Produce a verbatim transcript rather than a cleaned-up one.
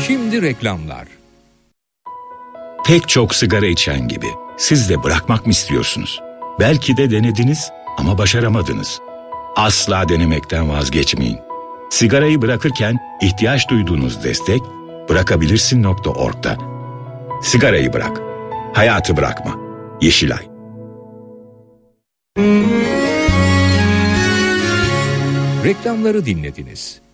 Şimdi reklamlar. Pek çok sigara içen gibi siz de bırakmak mı istiyorsunuz? Belki de denediniz ama başaramadınız. Asla denemekten vazgeçmeyin. Sigarayı bırakırken ihtiyaç duyduğunuz destek bırakabilirsin nokta org'da. Sigarayı bırak, hayatı bırakma. Yeşilay. Reklamları dinlediniz.